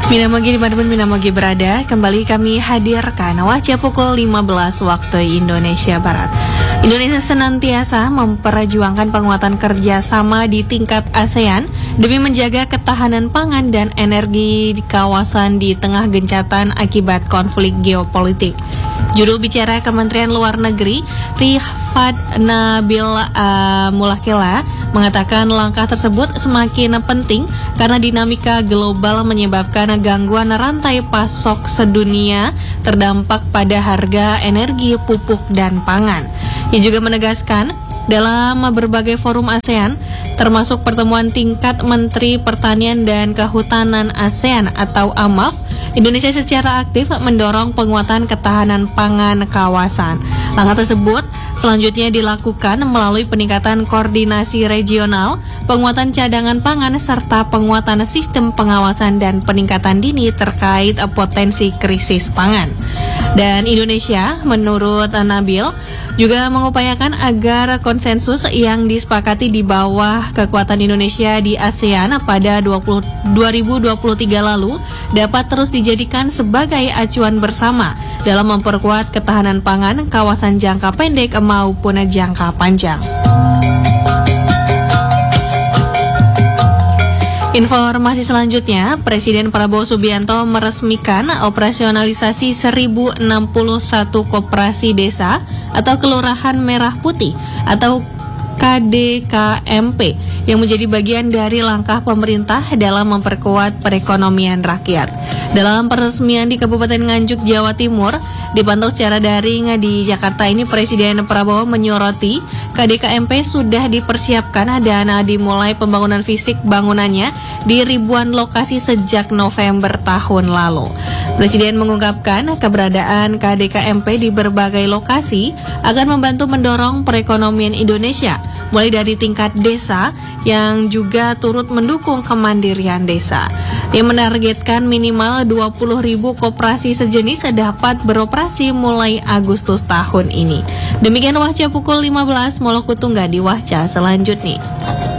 Minamagi dimanapun Minamagi berada, kembali kami hadirkan Wahca pukul 15 waktu Indonesia Barat. Indonesia senantiasa memperjuangkan penguatan kerjasama di tingkat ASEAN demi menjaga ketahanan pangan dan energi di kawasan di tengah gencatan akibat konflik geopolitik. Juru bicara Kementerian Luar Negeri, Rifat Nabil Mulakela, mengatakan langkah tersebut semakin penting karena dinamika global menyebabkan gangguan rantai pasok sedunia terdampak pada harga energi, pupuk, dan pangan. Ia juga menegaskan dalam berbagai forum ASEAN, termasuk pertemuan tingkat Menteri Pertanian dan Kehutanan ASEAN atau AMAF, Indonesia secara aktif mendorong penguatan ketahanan pangan kawasan. Langkah tersebut selanjutnya dilakukan melalui peningkatan koordinasi regional, penguatan cadangan pangan, serta penguatan sistem pengawasan dan peningkatan dini terkait potensi krisis pangan. Dan Indonesia, menurut Nabil, juga mengupayakan agar konsensus yang disepakati di bawah kekuatan Indonesia di ASEAN pada 2023 lalu dapat terus dijadikan sebagai acuan bersama dalam memperkuat ketahanan pangan kawasan jangka pendek maupun jangka panjang. Informasi selanjutnya, Presiden Prabowo Subianto meresmikan operasionalisasi 1061 koperasi desa atau Kelurahan Merah Putih atau KDKMP yang menjadi bagian dari langkah pemerintah dalam memperkuat perekonomian rakyat. Dalam peresmian di Kabupaten Nganjuk, Jawa Timur, dipantau secara daring di Jakarta ini, Presiden Prabowo menyoroti KDKMP sudah dipersiapkan dan dimulai pembangunan fisik bangunannya di ribuan lokasi sejak November tahun lalu. Presiden mengungkapkan keberadaan KDKMP di berbagai lokasi akan membantu mendorong perekonomian Indonesia, mulai dari tingkat desa yang juga turut mendukung kemandirian desa. Yang menargetkan minimal 20.000 koperasi sejenis dapat beroperasi mulai Agustus tahun ini. Demikian Wahca pukul 15, Moloku Tunggal di Wahca selanjutnya.